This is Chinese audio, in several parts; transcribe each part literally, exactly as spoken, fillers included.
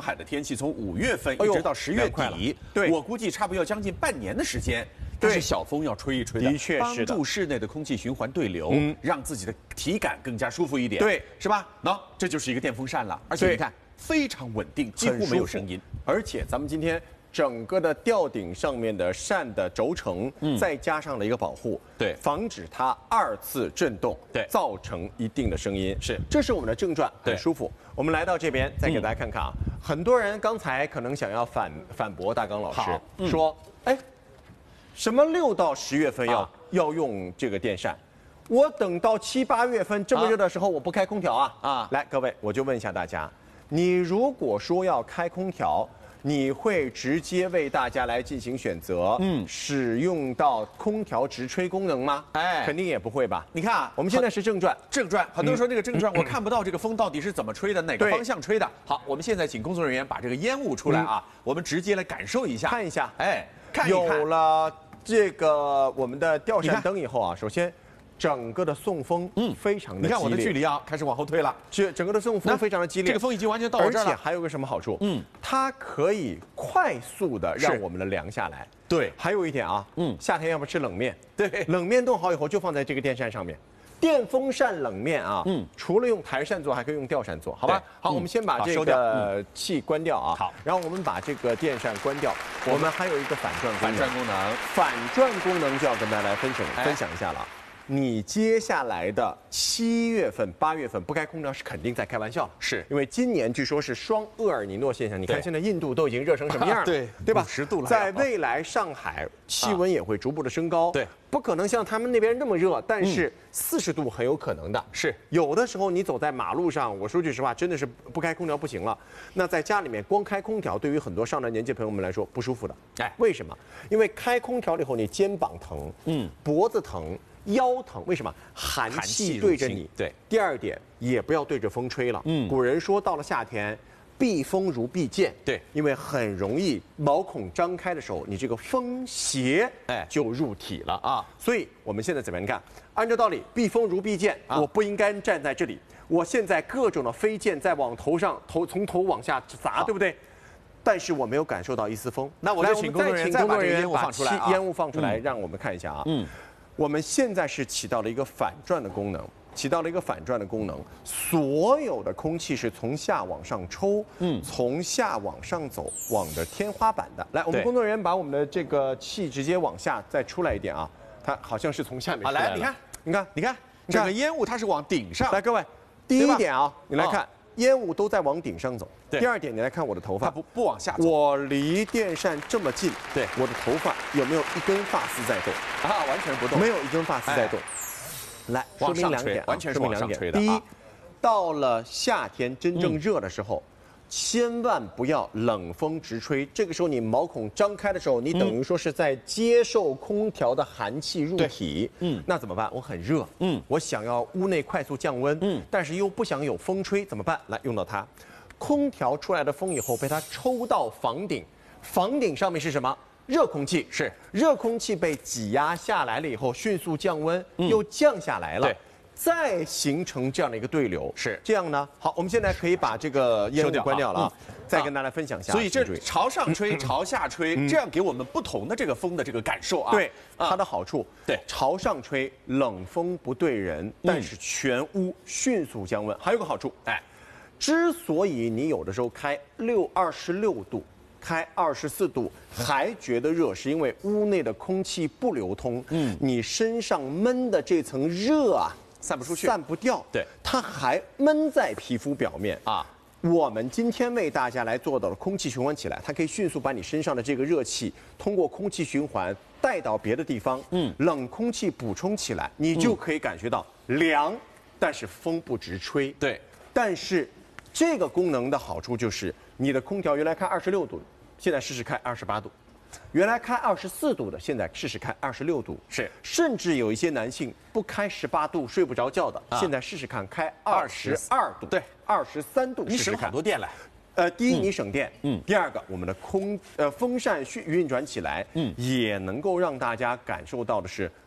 海的天气从五月份一直到十月底， 对， 我估计差不多要将近半年的时间。但是小风要吹一吹的， 的确是帮助室内的空气循环对流，嗯，让自己的体感更加舒服一点， 对， 是吧？喏，这就是一个电风扇了，而且你看非常稳定，几乎没有声音。 而且咱们今天整个的吊顶上面的扇的轴承，嗯，再加上了一个保护， 对， 防止它二次震动， 对， 造成一定的声音。 是， 这是我们的正转，很舒服。我们来到这边，再给大家看看啊， 嗯、 很多人刚才可能想要反反驳大刚老师，嗯、说，哎。什么六到十月份要、啊、要用这个电扇？我等到七八月份这么热的时候，我不开空调啊！啊，来，各位，我就问一下大家，你如果说要开空调，你会直接为大家来进行选择，嗯，使用到空调直吹功能吗？哎，肯定也不会吧？ 你看啊， 我们现在是正转， 正转，很多人说这个正转，我看不到这个风到底是怎么吹的，哪个方向吹的。好，我们现在请工作人员把这个烟雾出来啊，嗯、我们直接来感受一下， 看一下， 哎，看一看有了。这个我们的吊扇灯以后啊，首先，整个的送风嗯非常的激烈。 你看我的距离啊，开始往后退了。 这整个的送风非常的激烈， 这个风已经完全到我这儿了。 而且还有个什么好处？嗯，它可以快速的让我们的凉下来。 对， 还有一点啊，嗯，夏天要不吃冷面， 对， 冷面冻好以后就放在这个电扇上面。电风扇冷面啊，嗯，除了用台扇做，还可以用吊扇做，好吧？好，我们先把这个气关掉啊， 好， 然后我们把这个电扇关掉。我们还有一个反转功能， 反转功能， 反转功能就要跟大家来分享分享一下了。你接下来的七月份、八月份不开空调是肯定在开玩笑， 是因为今年据说是双厄尔尼诺现象。你看现在印度都已经热成什么样了， 对对吧？ 十度了， 在未来上海气温也会逐步的升高， 对， 不可能像他们那边那么热，但是四十度很有可能的。 是有的时候你走在马路上，我说句实话，真的是不开空调不行了。那在家里面光开空调，对于很多上了年纪朋友们来说不舒服的。哎，为什么？因为开空调了以后，你肩膀疼，嗯，脖子疼。腰疼，为什么？寒气对着你。 对。 第二点，也不要对着风吹了。嗯。古人说，到了夏天，避风如避箭。 对。 因为很容易毛孔张开的时候，你这个风邪哎就入体了啊。所以我们现在怎么样看？按照道理，避风如避箭，啊、我不应该站在这里。我现在各种的飞箭在往头上头从头往下砸，对不对？但是我没有感受到一丝风。 那我就请工作人员再把这个烟雾放出来啊。 烟雾放出来，让我们看一下啊。嗯。我们现在是起到了一个反转的功能，起到了一个反转的功能，所有的空气是从下往上抽，嗯，从下往上走，往着天花板的。来，我们工作人员把我们的这个气直接往下再出来一点啊，它好像是从下面出来了。 来，你看， 你看， 你看，整个烟雾它是往顶上。 来，各位，第一点啊，你来看。烟雾都在往顶上走。第二点，你来看我的头发， 它不不往下走。 我离电扇这么近， 对， 我的头发有没有一根发丝在动？ 啊，完全不动， 没有一根发丝在动。来，说明两点， 完全是往上吹的。 第一，到了夏天真正热的时候，千万不要冷风直吹。这个时候你毛孔张开的时候，你等于说是在接受空调的寒气入体。嗯，那怎么办？我很热，嗯，我想要屋内快速降温，嗯，但是又不想有风吹，怎么办？来，用到它。空调出来的风以后被它抽到房顶，房顶上面是什么？热空气。是热空气被挤压下来了以后，迅速降温，又降下来了。对。再形成这样的一个对流，是这样呢。好，我们现在可以把这个烟雾关掉了啊，再跟大家分享一下。 所以这朝上吹、朝下吹，这样给我们不同的这个风的这个感受啊。 对，它的好处。 对， 朝上吹，冷风不对人，但是全屋迅速降温。还有个好处，哎，之所以你有的时候开六二十六度。开二十四度还觉得热，是因为屋内的空气不流通，嗯，你身上闷的这层热啊， 散不出去， 散不掉， 对， 它还闷在皮肤表面啊。我们今天为大家来做到了空气循环起来，它可以迅速把你身上的这个热气通过空气循环带到别的地方，嗯，冷空气补充起来，你就可以感觉到凉，但是风不直吹， 对， 但是这个功能的好处就是你的空调原来开二十六度。现在试试开二十八度，原来开二十四度的，现在试试开二十六度， 是， 甚至有一些男性不开十八度睡不着觉的，啊、现在试试看开二十二度， 对， 二十三度， 你省好多电来。 呃，第一你省电，嗯，第二个我们的空呃风扇运运转起来，嗯，也能够让大家感受到的是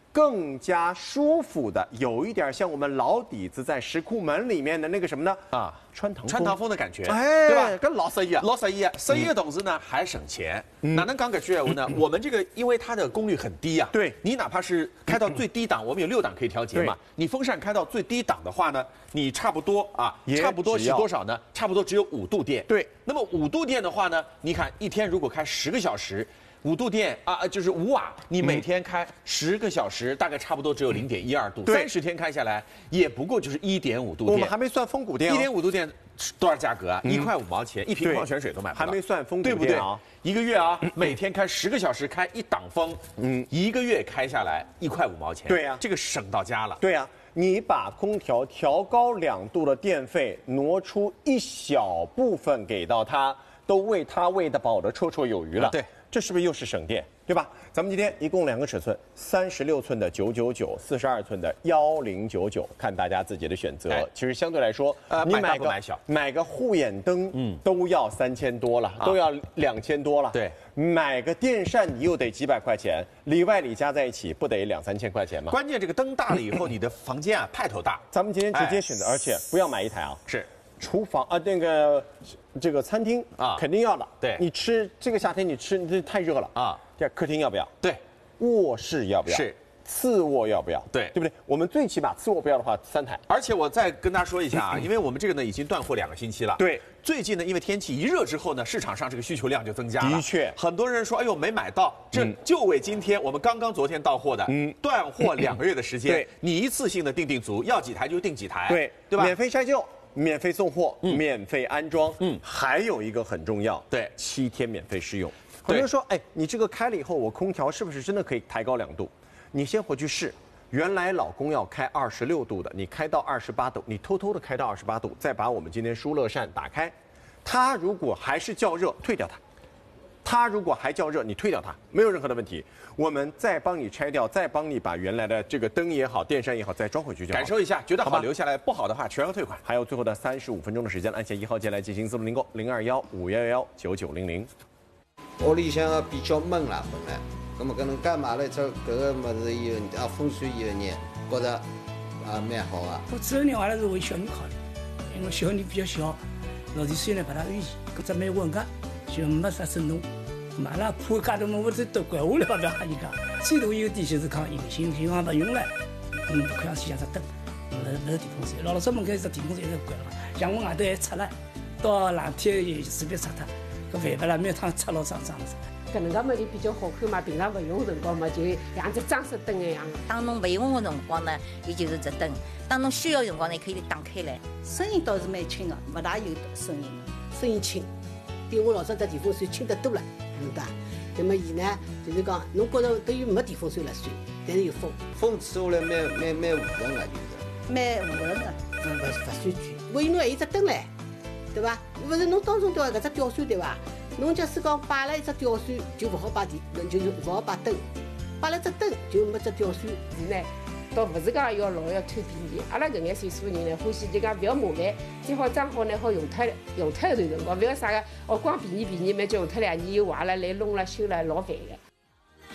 更加舒服的，有一点像我们老底子在石库门里面的那个什么呢？啊，穿堂穿堂风的感觉， 哎， 对吧？ 跟老生意啊， 老生意啊，生意的同时呢还省钱。哪能讲个句话呢？我们这个因为它的功率很低啊， 对你哪怕是开到最低档，我们有六档可以调节嘛。你风扇开到最低档的话呢，你差不多啊，差不多是多少呢？差不多只有五度电。 对， 那么五度电的话呢，你看一天如果开十个小时。五度电啊，就是五瓦，你每天开十个小时，大概差不多只有零点一二度，三十天开下来也不过就是一点五度电。 我们还没算峰谷电， 一点五度电多少价格啊？一块五毛钱，一瓶矿泉水都买不到， 还没算峰谷对不对啊？ 一个月啊，每天开十个小时，开一档风，嗯，一个月开下来一块五毛钱， 对呀， 这个省到家了。 对呀，你把空调调高两度的电费挪出一小部分给到他，都为他喂得饱的绰绰有余了。 对。 这是不是又是省电，对吧？咱们今天一共两个尺寸，三十六寸的九九九，四十二寸的幺零九九，看大家自己的选择。哎、其实相对来说， 呃， 你买个买小， 买个护眼灯，嗯，都要三千多了，啊、都要两千多了。 对， 买个电扇你又得几百块钱，里外里加在一起不得两三千块钱吗？ 关键这个灯大了以后，你的房间啊派头大。 咱们今天直接选择，哎、而且不要买一台啊。 是。 厨房啊，那个这个餐厅啊，肯定要的。 对， 你吃这个夏天你吃这太热了啊。第二，客厅要不要？ 对， 卧室要不要？ 是， 次卧要不要？ 对， 对不对？我们最起码次卧不要的话，三台。 而且我再跟大家说一下啊，因为我们这个呢已经断货两个星期了。 对， 最近呢，因为天气一热之后呢，市场上这个需求量就增加了。 的确， 很多人说，哎呦没买到，这就为今天我们刚刚昨天到货的，嗯，断货两个月的时间， 对， 你一次性的订订足，要几台就订几台， 对， 对吧？ 免费筛旧。免费送货，嗯、免费安装，嗯，还有一个很重要， 对， 七天免费试用。很多人说，哎，你这个开了以后，我空调是不是真的可以抬高两度？你先回去试，原来老公要开二十六度的，你开到二十八度，你偷偷的开到二十八度，再把我们今天舒乐扇打开，它如果还是较热，退掉它。它如果还较热，你退掉它，没有任何的问题。我们再帮你拆掉，再帮你把原来的这个灯也好、电扇也好，再装回去就好。 感受一下，觉得好留下来，不好的话全额退款。 还有最后的三十五分钟的时间，按下一号键来进行自动订购，零二幺五幺幺九九零零。 屋里向个比较闷啦，本来，那么搿能介买了只搿个物事以后，啊风水以后呢，觉得啊蛮好啊。 我主要呢，还是为小人考虑，因为小人比较小，六十岁呢不大安逸，搿只蛮稳个。就没啥震动，买了破家头么，我这都怪我了，不要喊人家。最大优点就是讲硬性，平常不用了，嗯，不看像只灯，不是不是电风扇，老老早门口一只电风扇一直关了，像我外头还拆了，到冷天也随便拆它，搿烦不啦，每趟拆老脏脏的。 搿能介么就比较好看嘛，平常勿用辰光嘛，就像只装饰灯一样。 当侬勿用的辰光呢，伊就是只灯；当侬需要的辰光呢，可以打开来。 声音倒是蛮轻的，勿大有声音的，声音轻。比我老早只电风扇轻得多了，晓得伐？那么伊呢，就是讲，侬觉着等于没电风扇了算，但是有风， 风吹下来蛮蛮蛮和顺个，就是蛮和顺的，勿勿勿算贵。我因为还有只灯唻，对伐？勿是侬当中对伐？搿只吊扇对伐？侬假使讲摆了一只吊扇，就勿好摆电，就是勿好摆灯；摆了只灯，就没只吊扇。 是呢。倒勿是讲要老要贪便宜，阿拉搿眼岁数人呢，欢喜就讲勿要麻烦，最好装好呢好用脱用脱一段辰光，勿要啥个哦光便宜便宜，蛮叫用脱两年又坏了，来弄了修了，老烦个。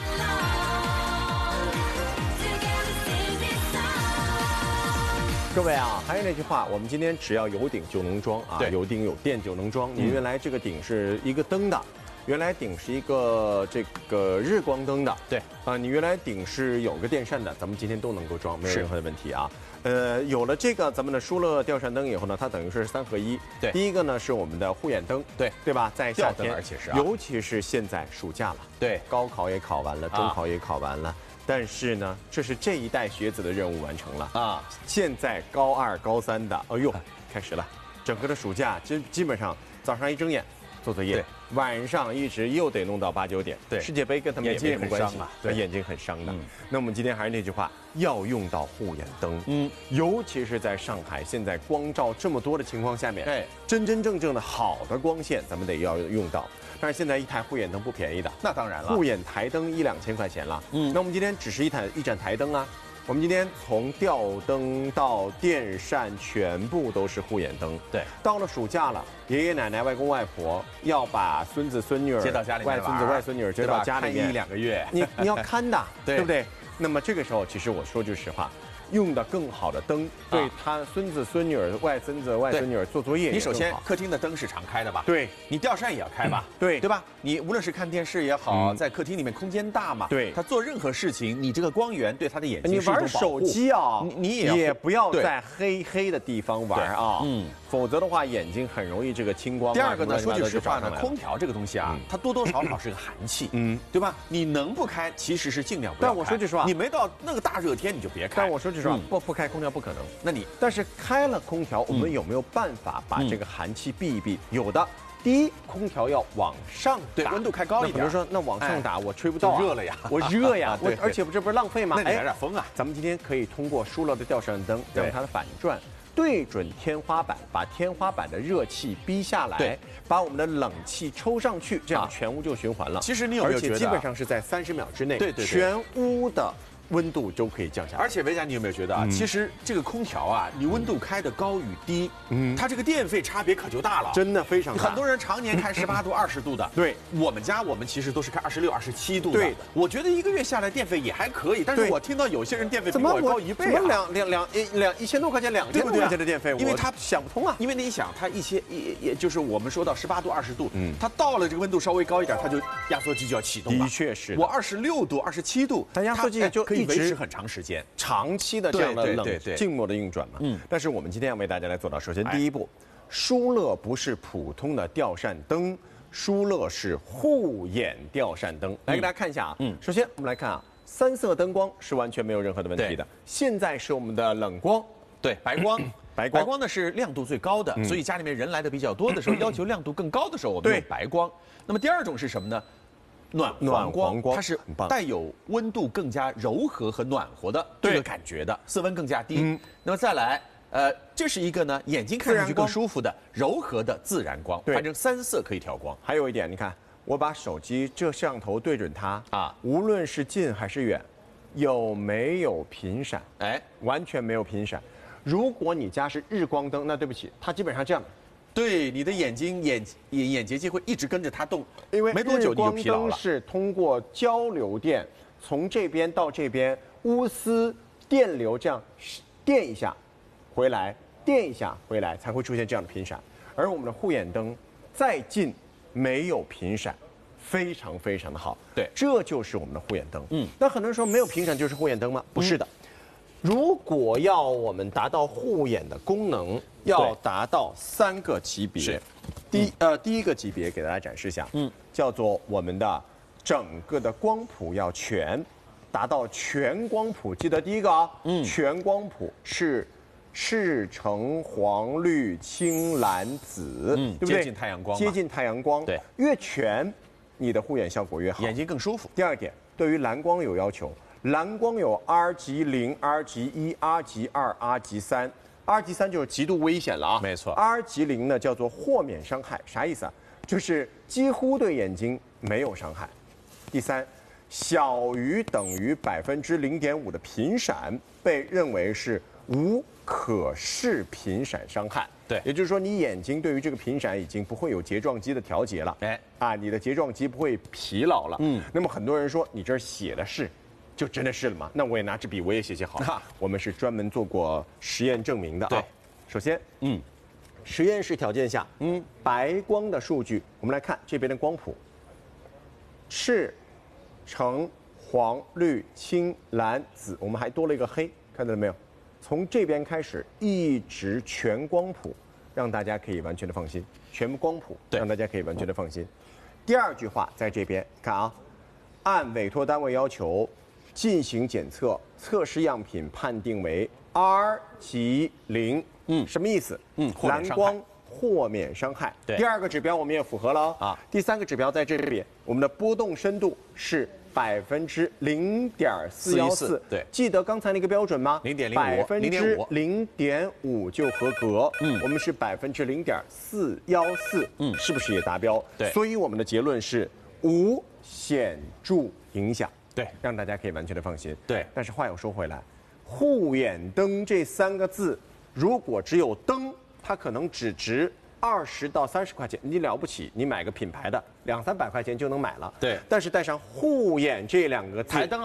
各位啊，还有那句话，我们今天只要有顶就能装啊，有顶有电就能装。你原来这个顶是一个灯的。原来顶是一个这个日光灯的， 对啊，你原来顶是有个电扇的，咱们今天都能够装，没有任何的问题啊。呃，有了这个咱们的舒乐吊扇灯以后呢，它等于是三合一。 对， 第一个呢是我们的护眼灯， 对对吧？在夏天， 而且是、啊， 尤其是现在暑假了， 对， 高考也考完了，中考也考完了，啊、但是呢，这是这一代学子的任务完成了啊。现在高二、高三的，哎呦，开始了，整个的暑假基基本上早上一睁眼做作业。晚上一直又得弄到八九点， 对， 世界杯跟他们也没什么关系啊， 对，眼睛很伤的。嗯、那我们今天还是那句话，要用到护眼灯，嗯，尤其是在上海现在光照这么多的情况下面，哎，真真正正的好的光线咱们得要用到。但是现在一台护眼灯不便宜的， 那当然了， 护眼台灯一两千块钱了，嗯，那我们今天只是一台一盏台灯啊。我们今天从吊灯到电扇，全部都是护眼灯。 对， 到了暑假了，爷爷奶奶、外公外婆要把孙子孙女接到家里面， 外孙子外孙女接到家里面一两个月， 你你要看的，对不对？ 那么这个时候，其实我说句实话。用的更好的灯，对他孙子孙女儿、外孙子外孙女儿做作业， 你首先客厅的灯是常开的吧？ 对， 你吊扇也要开吧？ 对， 对吧？你无论是看电视也好，在客厅里面空间大嘛， 对， 他做任何事情，你这个光源对他的眼睛你玩手机啊， 你你也也不要在黑黑的地方玩啊，嗯，否则的话眼睛很容易这个青光。 第二个呢，说句实话呢，空调这个东西啊，它多多少少是个寒气，嗯，对吧？你能不开，其实是尽量不要开。 但我说句实话， 你没到那个大热天你就别开。 但我说句实话，不不开空调不可能。 那你但是开了空调，我们有没有办法把这个寒气避一避？有的。第一，空调要往上打， 对，温度开高一点。 比如说，那往上打，我吹不到， 热了呀， 我热呀，我而且这不是浪费吗？ 那你来点风啊！ 咱们今天可以通过疏漏的吊扇灯，让它的反转对准天花板，把天花板的热气逼下来，把我们的冷气抽上去，这样全屋就循环了。 其实你有没有觉得， 而且基本上是在三十秒之内， 对对， 全屋的温度都可以降下来。 而且维佳，你有没有觉得啊？其实这个空调啊，你温度开的高与低，嗯，它这个电费差别可就大了， 真的非常大。 很多人常年开十八度、二十度的， 对， 我们家我们其实都是开二十六、二十七度的。 对， 我觉得一个月下来电费也还可以，但是我听到有些人电费比我高一倍， 怎么两两两一两一千多块钱，两千多块钱的电费， 因为他想不通啊。 因为你想，它一些也也就是我们说到十八度、二十度，嗯，它到了这个温度稍微高一点，它就压缩机就要启动了。 的确是， 我二十六度、二十七度， 它压缩机就可以维持很长时间。时间长期的这样的冷静默的运转嘛，嗯，但是我们今天要为大家来做到，首先第一步，疏乐不是普通的吊扇灯，疏乐是护眼吊扇灯。来给大家看一下啊，嗯，首先我们来看啊，三色灯光是完全没有任何的问题的。现在是我们的冷光， 对，白光， 白光， 白光呢是亮度最高的，所以家里面人来的比较多的时候，要求亮度更高的时候，我们用白光。那么第二种是什么呢？暖黄光，它是带有温度更加柔和和暖和的这个感觉的，色温更加低。嗯、那么再来，呃，这是一个呢眼睛看上去更舒服的柔和的自然光，反正三色可以调光。 还有一点，你看，我把手机这摄像头对准它啊，无论是近还是远，有没有频闪？哎，完全没有频闪。如果你家是日光灯，那对不起，它基本上这样。 对，你的眼睛眼眼眼结晶会一直跟着它动， 因为没多久你就疲劳了。 日光灯是通过交流电从这边到这边，钨丝电流这样电一下回来，电一下回来，才会出现这样的频闪。而我们的护眼灯再近没有频闪，非常非常的好。 对， 这就是我们的护眼灯。嗯，那很多人说没有频闪就是护眼灯吗？不是的。如果要我们达到护眼的功能，要达到三个级别。是，第呃第一个级别给大家展示一下，嗯，叫做我们的整个的光谱要全，达到全光谱。记得第一个啊，嗯，全光谱是赤橙黄绿青蓝紫，嗯，对不对？ 接近太阳光， 接近太阳光， 对， 越全，你的护眼效果越好， 眼睛更舒服。 第二点，对于蓝光有要求。蓝光有 R 级零、R 级一、R 级二、R 级三。R 级三就是极度危险了啊， 没错。 R 级零呢叫做豁免伤害，啥意思啊？就是几乎对眼睛没有伤害。第三，小于等于百分之零点五的频闪被认为是无可视频闪伤害。 对， 也就是说你眼睛对于这个频闪已经不会有睫状肌的调节了，哎，啊，你的睫状肌不会疲劳了。嗯，那么很多人说你这儿写的是。就真的是了吗？那我也拿支笔，我也写写好了。我们是专门做过实验证明的啊。对，首先，嗯，实验室条件下，嗯，白光的数据，我们来看这边的光谱，赤、橙、黄、绿、青、蓝、紫，我们还多了一个黑，看到了没有？从这边开始一直全光谱，让大家可以完全的放心，全部光谱，让大家可以完全的放心。第二句话在这边看啊，按委托单位要求。进行检测，测试样品判定为 R 级零，嗯，什么意思？嗯，蓝光豁免伤害。对，第二个指标我们也符合了啊。第三个指标在这边，我们的波动深度是百分之零点四幺四。 对， 记得刚才那个标准吗？ 零点零五， 百分之零点五就合格。嗯，我们是百分之零点四幺四，嗯，是不是也达标？ 对， 所以我们的结论是无显著影响。 对， 让大家可以完全的放心。 对， 但是话又说回来，护眼灯这三个字，如果只有灯，它可能只值二十到三十块钱，你了不起，你买个品牌的两三百块钱就能买了。 对， 但是带上护眼这两个字， 台灯啊，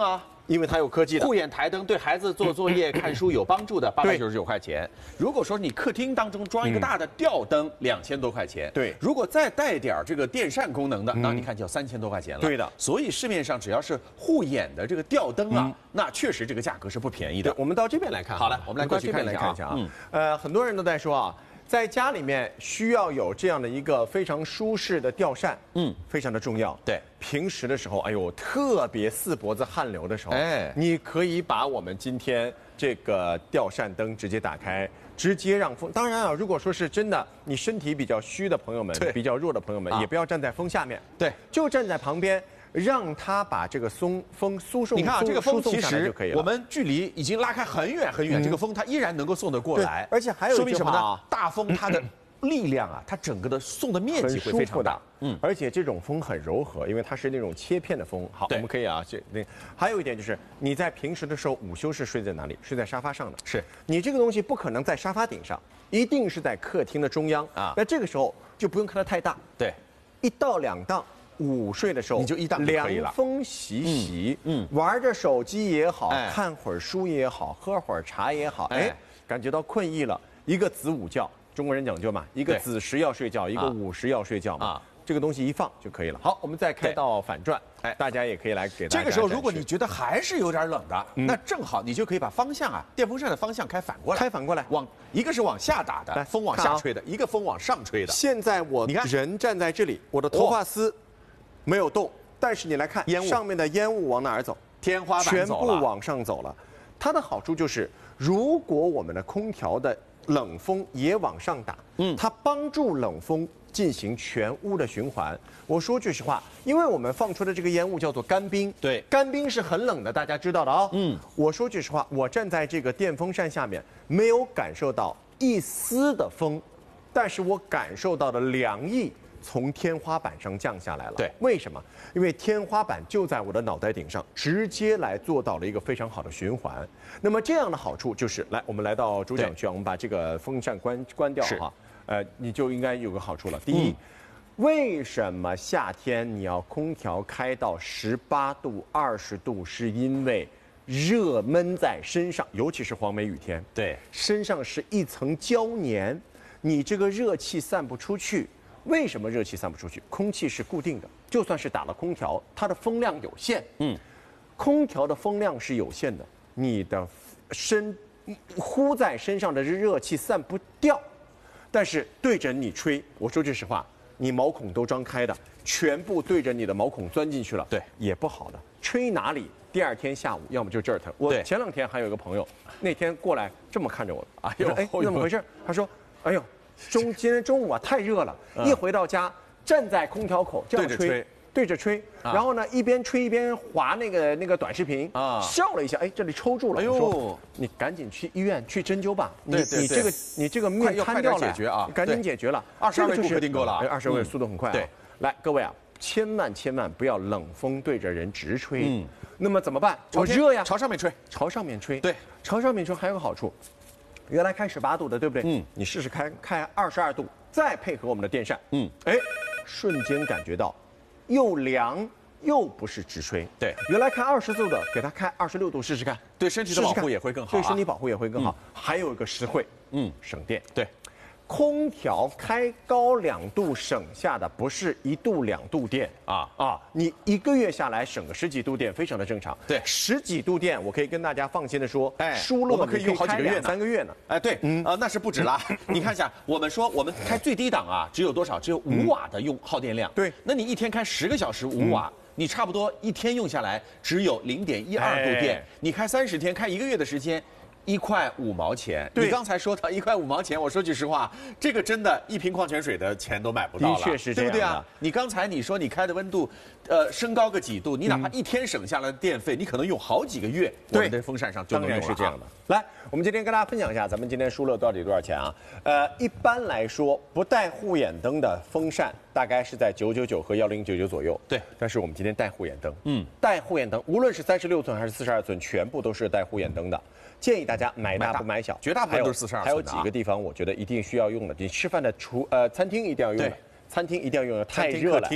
因为它有科技的。 护眼台灯对孩子做作业、看书有帮助的，八百九十九块钱。如果说你客厅当中装一个大的吊灯，两千多块钱。 对， 如果再带点这个电扇功能的，那你看就要三千多块钱了。 对的， 所以市面上只要是护眼的这个吊灯啊，那确实这个价格是不便宜的。 我们到这边来看。 好了，我们来过去看一下啊。嗯，呃，很多人都在说啊。在家里面需要有这样的一个非常舒适的吊扇，嗯，非常的重要。 对， 平时的时候，哎呦，特别四脖子汗流的时候， 哎， 你可以把我们今天这个吊扇灯直接打开，直接让风。当然啊，如果说是真的你身体比较虚的朋友们，比较弱的朋友们，也不要站在风下面， 对， 就站在旁边。让它把这个松风输送， 你看啊，这个风其实就可以了。 我们距离已经拉开很远很远，这个风它依然能够送得过来。 而且还有说明什么呢？大风它的力量啊，它整个的送的面积会非常大。 嗯，而且这种风很柔和，因为它是那种切片的风。好，我们可以啊，这那还有一点就是你在平时的时候午休是睡在哪里？睡在沙发上的。 是你这个东西不可能在沙发顶上，一定是在客厅的中央啊。那这个时候就不用看它太大。 对， 一到两档。午睡的时候， 你就一档就可以了。 凉风习习，嗯，玩着手机也好，看会儿书也好，喝会儿茶也好，哎，感觉到困意了，一个子午觉，中国人讲究嘛，一个子时要睡觉，一个午时要睡觉嘛，这个东西一放就可以了。好，我们再开到反转，哎，大家也可以来给大家。 这个时候，如果你觉得还是有点冷的，那正好你就可以把方向啊，电风扇的方向开反过来， 开反过来， 往一个是往下打的，风往下吹的，一个风往上吹的。 现在我你看人站在这里，我的头发丝。没有动，但是你来看，烟雾上面的烟雾往哪儿走？ 天花板全部往上走了。它的好处就是，如果我们的空调的冷风也往上打，嗯，它帮助冷风进行全屋的循环。我说句实话，因为我们放出的这个烟雾叫做干冰， 对， 干冰是很冷的，大家知道的啊、哦。嗯，我说句实话，我站在这个电风扇下面，没有感受到一丝的风，但是我感受到的凉意。从天花板上降下来了。 对， 为什么？因为天花板就在我的脑袋顶上，直接来做到了一个非常好的循环。那么这样的好处就是，来，我们来到主讲区啊，我们把这个风扇关关掉哈。呃，你就应该有个好处了。第一，嗯、为什么夏天你要空调开到十八度、二十度？是因为热闷在身上，尤其是黄梅雨天， 对， 身上是一层胶黏，你这个热气散不出去。为什么热气散不出去？空气是固定的，就算是打了空调，它的风量有限。嗯，空调的风量是有限的，你的身呼在身上的热气散不掉。但是对着你吹，我说句实话，你毛孔都张开的，全部对着你的毛孔钻进去了， 对， 也不好的。吹哪里？第二天下午，要么就这儿疼。我前两天还有一个朋友，那天过来这么看着我，哎呦，哎，怎么回事？他说，哎呦。中今天中午啊太热了，嗯、一回到家站在空调口这样吹，对着吹，对着吹啊、然后呢一边吹一边划那个那个短视频啊，笑了一下，哎这里抽住了，哎呦，你赶紧去医院去针灸吧，你对对对你这个你这个面瘫掉了， 解决啊， 赶紧解决了， 二十二位顾客订购了， 二十位速度很快、啊，对，来各位啊，千万千万不要冷风对着人直吹，嗯，那么怎么办？我热呀， 朝上面吹， 朝上面吹， 对， 朝上面吹还有个好处。原来开十八度的，对不对？嗯，你试试开，开二十二度，再配合我们的电扇，嗯，哎，瞬间感觉到又凉又不是直吹。 对， 原来开二十度的，给它开二十六度试试看， 对身体的保护也会更好、啊， 对身体保护也会更好。嗯、还有一个实惠，嗯，省电。 对， 空调开高两度省下的不是一度两度电啊啊！你一个月下来省个十几度电，非常的正常。 对， 十几度电，我可以跟大家放心的说， 哎， 输了我们可以用好几个月、 三个月呢。 哎，对，嗯，呃，那是不止啦。你看一下，我们说我们开最低档啊，只有多少？只有五瓦的用耗电量。 对， 那你一天开十个小时五瓦。你差不多一天用下来只有零点一二度电，哎、你开三十天，开一个月的时间，一块五毛钱。你刚才说到一块五毛钱，我说句实话，这个真的，一瓶矿泉水的钱都买不到了， 的确是这样的， 对不对啊？你刚才你说你开的温度，呃，升高个几度，你哪怕一天省下来的电费，嗯、你可能用好几个月，我们的风扇上就能用了。 当然是这样的。来，我们今天跟大家分享一下，咱们今天输了到底多少钱啊？呃，一般来说，不带护眼灯的风扇大概是在九九九和幺零九九左右。 对， 但是我们今天带护眼灯，嗯，带护眼灯，无论是三十六寸还是四十二寸，全部都是带护眼灯的。建议大家买大不买小， 绝大部分都是四十二寸的、啊。 还有几个地方，我觉得一定需要用的，你吃饭的厨呃餐厅一定要用的，餐厅一定要用的，太热了。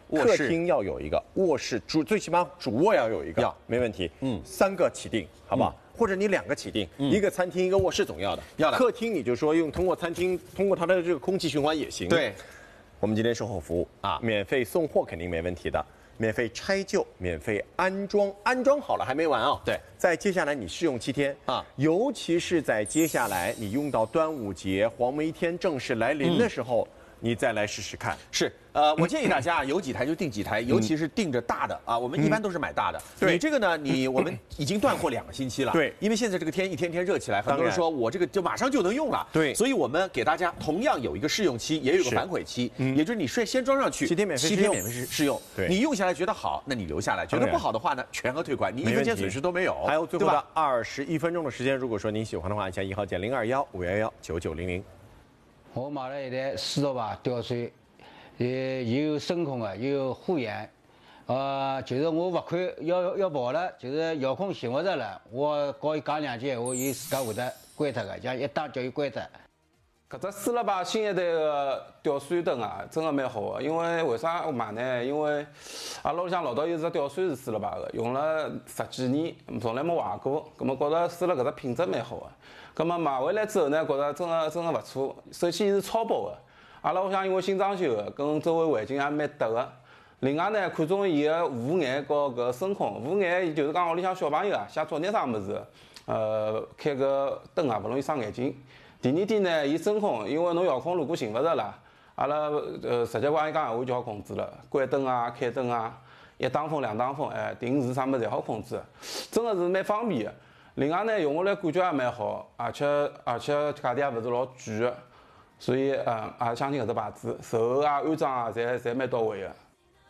客厅要有一个，卧室主最起码主卧要有一个， 要没问题。 嗯， 三个起订，好不好？嗯、或者你两个起订，嗯、一个餐厅一个卧室总要的。 要的。 客厅你就说用通过餐厅通过它的这个空气循环也行。 对， 我们今天售后服务啊，免费送货肯定没问题的。免费拆旧，免费安装，安装好了还没完啊！ 对， 在接下来你试用七天啊， 尤其是在接下来你用到端午节、黄梅天正式来临的时候，嗯、你再来试试看。 是，呃，我建议大家有几台就订几台，尤其是订着大的啊，我们一般都是买大的。 对， 你这个呢，你我们已经断货两个星期了。 对， 因为现在这个天一天天热起来，很多人说我这个就马上就能用了。 对， 所以我们给大家同样有一个试用期，也有一个反悔期，也就是你先先装上去， 七天免费七天免费试试用。 对， 你用下来觉得好，那你留下来；觉得不好的话呢，全额退款，你一分钱损失都没有。 还有最后的二十一分钟的时间，如果说您喜欢的话，按下一号键零二幺五幺幺九九零零。 我买了一台四十瓦吊水。也也有声控的，也有护眼，呃，就是我罚款要要跑了，就是遥控寻不着了，我搞伊讲两句闲话，伊自家会得关脱的，像一打叫伊关脱。 搿只四十八新一代的吊水灯啊，真的蛮好的。因为为啥我买呢？因为阿拉屋里向老早有只吊水是四十八的，用了十几年，从来没坏过。葛末觉着试了搿只品质蛮好的。葛末买回来之后呢，觉着真的真的勿错。首先是超薄的。阿拉屋里向因为新装修的，跟周围环境也蛮搭的。另外呢，看中伊个护眼和搿声控，护眼就是讲屋里向小朋友啊，写作业啥物事，呃，开个灯啊，勿容易伤眼睛。第二点呢，伊声控，因为侬遥控如果寻勿着啦，阿拉呃直接帮伊讲闲话就好控制了，关灯啊、开灯啊，一打风、两打风，哎，定时啥物事侪好控制，真的是蛮方便的。另外呢，用下来感觉也蛮好，而且而且价钿也勿是老贵的。所以，呃，也相信搿只牌子，售后啊、安装啊，侪侪蛮到位的。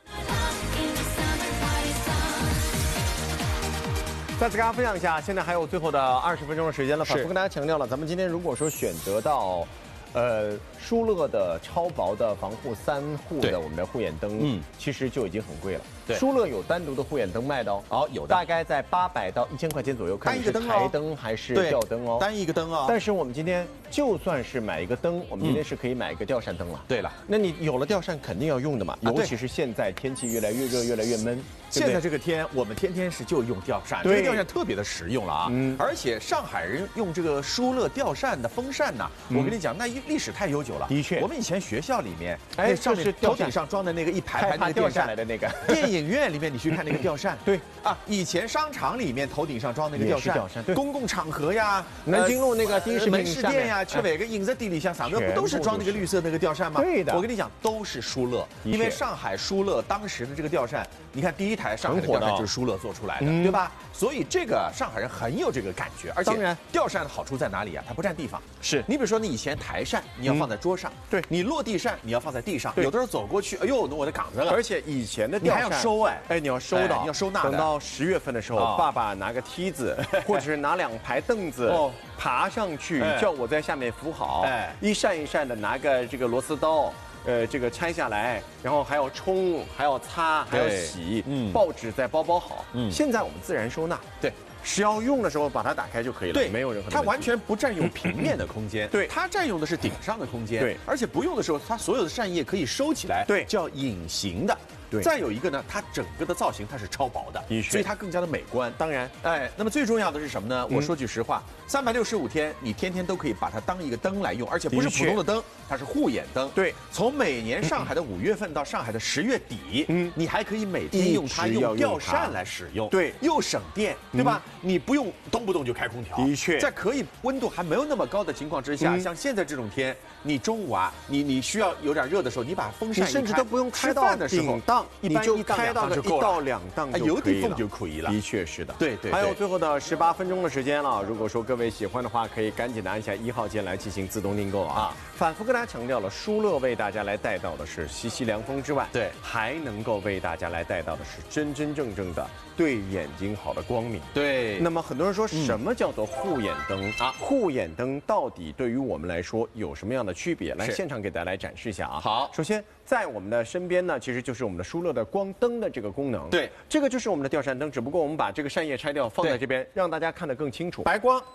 再次跟大家分享一下，现在还有最后的二十分钟的时间了。反复跟大家强调了，咱们今天如果说选择到，呃，舒乐的超薄的防护三护的我们的护眼灯，嗯，其实就已经很贵了。对，舒乐有单独的护眼灯卖的哦， 哦，有的， 大概在八百到一千块钱左右，看你是台灯还是吊灯哦， 单一个灯哦。 但是我们今天就算是买一个灯，我们今天是可以买一个吊扇灯了。 对了， 那你有了吊扇肯定要用的嘛，尤其是现在天气越来越热，越来越闷。 现在这个天，我们天天是就用吊扇，这个吊扇特别的实用了啊！嗯，而且上海人用这个舒乐吊扇的风扇呢，我跟你讲，那历史太悠久了。 的确， 我们以前学校里面， 哎， 上面头顶上装的那个一排排那个吊扇来的那个， 电影院里面你去看那个吊扇， 对啊，以前商场里面头顶上装那个吊扇， 吊扇，对， 公共场合呀， 南京路那个第一食门市店呀，去哪个影子地里向上面不都是装那个绿色那个吊扇吗？ 对的， 我跟你讲，都是舒乐，因为上海舒乐当时的这个吊扇，你看第一台上海的吊扇。就是舒乐做出来的，嗯、对吧？所以这个上海人很有这个感觉，而且当然吊扇的好处在哪里啊？它不占地方。 是你比如说，你以前台扇你要放在桌上， 嗯、对你落地扇你要放在地上，有的时候走过去，哎呦，我的岗子了。 而且以前的吊扇你还要收哎， 哎，你要收到， 哎、你要收纳的。 等到十月份的时候，哦、爸爸拿个梯子，或者是拿两排凳子。哦爬上去，哎、叫我在下面扶好，哎，一扇一扇的拿个这个螺丝刀，呃，这个拆下来，然后还要冲，还要擦，还要洗，嗯，报纸再包包好，嗯，现在我们自然收纳， 对， 只要用的时候把它打开就可以了， 对， 没有任何， 它完全不占用平面的空间， 对， 它占用的是顶上的空间， 对， 而且不用的时候，它所有的扇叶可以收起来， 对， 叫隐形的。 对， 再有一个呢，它整个的造型它是超薄的， 的确， 所以它更加的美观。 当然， 哎，那么最重要的是什么呢？嗯、我说句实话，三百六十五天，你天天都可以把它当一个灯来用，而且不是普通的灯，它是护眼灯。 对， 从每年上海的五月份到上海的十月底，嗯，你还可以每天用它用吊扇来使用， 对， 又省电，对吧？嗯、你不用动不动就开空调， 的确， 在可以温度还没有那么高的情况之下，嗯、像现在这种天，你中午啊，你你需要有点热的时候，你把风扇甚至都不用开到顶档， 一般一档。 开到个一到两档就有点风就可以了， 的确是的。 对 对, 对， 还有最后的十八分钟的时间了。如果说各位喜欢的话，可以赶紧的按下一号键来进行自动订购啊。反复跟大家强调了，舒乐为大家来带到的是习习凉风之外， 对， 还能够为大家来带到的是真真正正的对眼睛好的光明。 对。 那么很多人说，什么叫做护眼灯啊？护眼灯到底对于我们来说有什么样的区别？来，现场给大家来展示一下啊。 好， 首先在我们的身边呢，其实就是我们的舒乐的光灯的这个功能。 对， 这个就是我们的吊扇灯，只不过我们把这个扇叶拆掉，放在这边，让大家看得更清楚。 白光，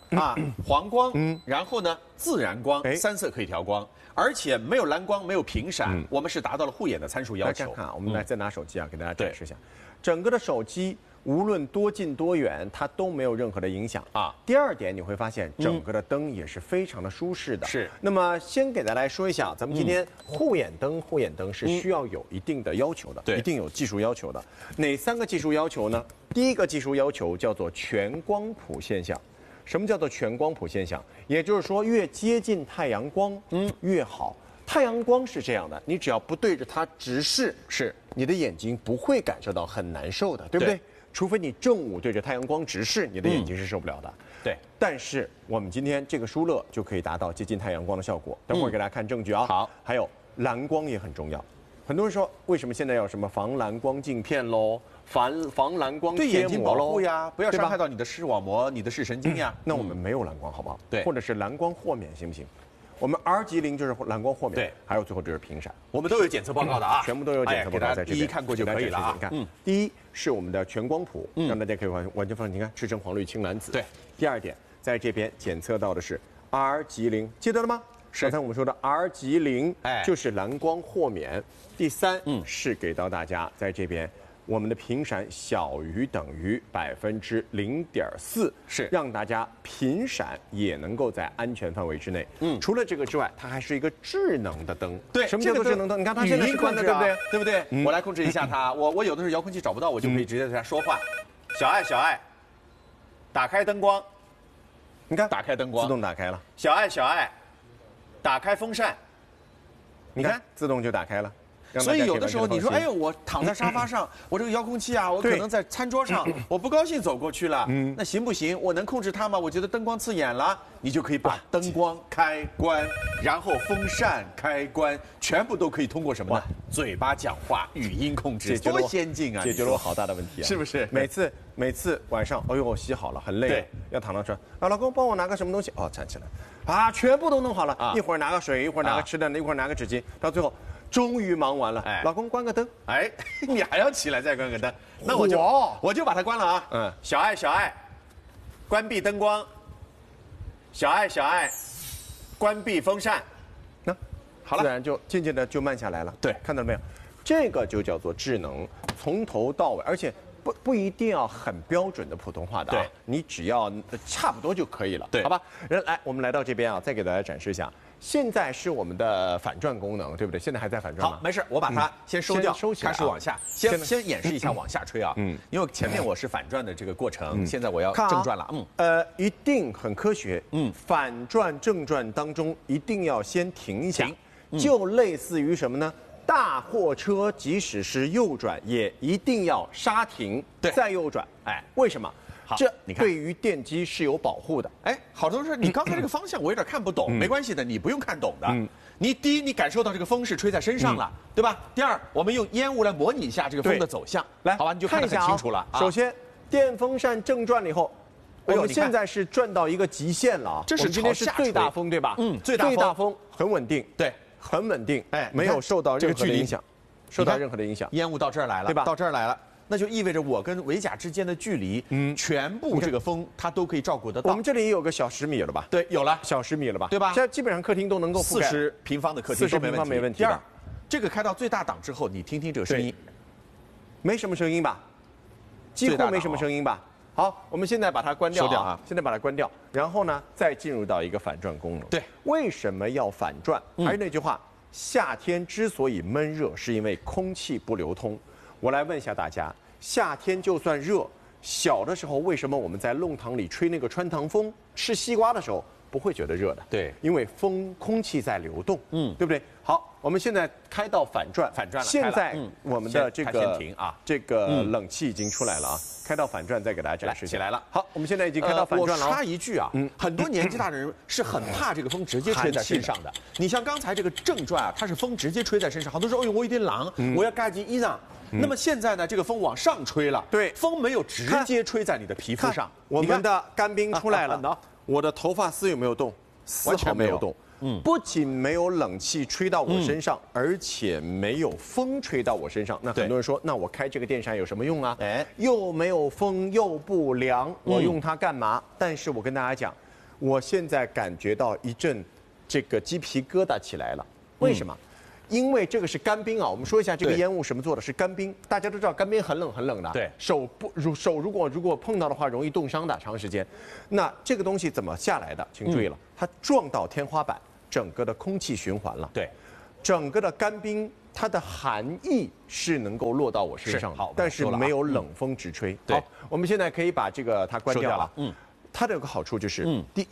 啊，黄光，嗯，然后呢，自然光， 哎三色可以调光，而且没有蓝光，没有频闪， 嗯我们是达到了护眼的参数要求。 大家看啊，我们来再拿手机啊，给大家展示一下，整个的手机无论多近多远，它都没有任何的影响啊。 第二点，你会发现整个的灯也是非常的舒适的。 是。 那么先给大家来说一下，咱们今天护眼灯，护眼灯是需要有一定的要求的， 对， 一定有技术要求的。哪三个技术要求呢？第一个技术要求叫做全光谱现象。什么叫做全光谱现象？也就是说，越接近太阳光，嗯，越好。太阳光是这样的，你只要不对着它直视， 是你的眼睛不会感受到很难受的，对不对？ 对除非你正午对着太阳光直视，你的眼睛是受不了的。 嗯、对。 但是我们今天这个舒乐就可以达到接近太阳光的效果。等会儿给大家看证据啊。 好。 还有蓝光也很重要。很多人说，为什么现在要什么防蓝光镜片喽？防防蓝光对眼睛保护呀，不要对吧伤害到你的视网膜、你的视神经呀。 嗯、那我们没有蓝光好不好？ 对。 或者是蓝光豁免行不行？我们 R 级零就是蓝光豁免， 对， 还有最后就是频闪， 我们都有检测报告的啊， 全部都有检测报告在这边， 一一看过就可以了啊。 你看，嗯，第一是我们的全光谱，让大家可以完完全放心，你看赤橙黄绿青蓝紫。 对， 第二点，在这边检测到的是 R 级零，记得了吗？刚才我们说的 R 级零，哎，就是蓝光豁免。第三，嗯，是给到大家在这边。我们的频闪小于等于百分之零点四， 是让大家频闪也能够在安全范围之内。嗯，除了这个之外，它还是一个智能的灯。 对， 什么叫做智能灯？你看它现在是关的，对不对？ 对不对？嗯、我来控制一下它。我我有的时候遥控器找不到，我就可以直接对它说话。小爱，小爱，打开灯光。 你看， 打开灯光， 自动打开了。 小爱，小爱，打开风扇。 你看，自动就打开了。 所以有的时候你说，哎呦，我躺在沙发上，我这个遥控器啊，我可能在餐桌上，我不高兴走过去了，嗯，那行不行？我能控制它吗？我觉得灯光刺眼了，你就可以把灯光开关，然后风扇开关，全部都可以通过什么呢？嘴巴讲话，语音控制，多先进啊！ 解决了我好大的问题啊！ 是不是？ 每次每次晚上，哎呦，我洗好了，很累，要躺到床啊，老公帮我拿个什么东西？哦，站起来，啊，全部都弄好了，一会儿拿个水，一会儿拿个吃的，一会儿拿个纸巾，到最后。终于忙完了，哎，老公关个灯， 哎，你还要起来再关个灯，那我就我就把它关了啊，嗯，小爱小爱，关闭灯光，小爱小爱，关闭风扇， 那好了，自然就渐渐的就慢下来了， 对， 看到了没有？这个就叫做智能，从头到尾，而且不不一定要很标准的普通话的啊，你只要差不多就可以了， 对， 好吧？人来，我们来到这边啊，再给大家展示一下。现在是我们的反转功能，对不对？现在还在反转吗？ 好，没事，我把它先收掉， 收起来， 开始往下，先先演示一下往下吹啊。嗯，因为前面我是反转的这个过程，现在我要正转了。 嗯，呃，一定很科学。嗯，反转正转当中一定要先停一下，就类似于什么呢？大货车即使是右转，也一定要刹停， 对， 再右转。哎，为什么？ 好， 这你看，对于电机是有保护的。 哎，好多人说你刚才这个方向我有点看不懂，没关系的，你不用看懂的。嗯，你第一，你感受到这个风是吹在身上了，对吧？第二，我们用烟雾来模拟一下这个风的走向， 来， 好吧，你就看得很清楚了。 首先，电风扇正转了以后，我们现在是转到一个极限了啊。 这是今天是最大风，对吧？ 嗯，最大大风很稳定， 对， 很稳定，哎，没有受到任何的影响，受到任何的影响。 烟雾到这儿来了， 对吧？ 到这儿来了。那就意味着我跟维甲之间的距离，嗯，全部这个风它都可以照顾得到。 我们这里也有个小十米了吧？ 对，有了小十米了吧？ 对吧？ 现在基本上客厅都能够覆盖四十平方的客厅， 四十平方没问题。 第二，这个开到最大档之后，你听听这个声音， 没什么声音吧？几乎没什么声音吧？好，我们现在把它关掉啊！现在把它关掉，然后呢，再进入到一个反转功能。 对， 为什么要反转？还是那句话，夏天之所以闷热，是因为空气不流通。我来问一下大家，夏天就算热，小的时候为什么我们在弄堂里吹那个穿堂风，吃西瓜的时候不会觉得热的？ 对， 因为风空气在流动，嗯，对不对？好，我们现在开到反转， 反转了。 现在我们的这个先停啊， 这个冷气已经出来了啊，开到反转再给大家展示起来了。 好，我们现在已经开到反转了。 我插一句啊，嗯，很多年纪大的人是很怕这个风直接吹在身上的。你像刚才这个正转啊，它是风直接吹在身上，好多人说，哎呦，我有点冷，我要盖件衣裳。那么现在呢，这个风往上吹了， 对， 风没有直接吹在你的皮肤上。 我们的干冰出来了，我的头发丝有没有动？丝毫没有动。嗯，不仅没有冷气吹到我身上，而且没有风吹到我身上。那很多人说，那我开这个电扇有什么用啊？哎，又没有风又不凉，我用它干嘛？但是我跟大家讲， 我现在感觉到一阵这个鸡皮疙瘩起来了。为什么？嗯因为这个是干冰啊，我们说一下这个烟雾什么做的，是干冰。大家都知道干冰很冷很冷的， 对， 手不如手如果如果碰到的话，容易冻伤的，长时间。那这个东西怎么下来的？请注意了，嗯、它撞到天花板，整个的空气循环了， 对， 整个的干冰它的寒意是能够落到我身上的， 好， 但是没有冷风直吹。 嗯、 好，我们现在可以把这个它关掉了。 嗯。 它的有个好处就是， 嗯， 第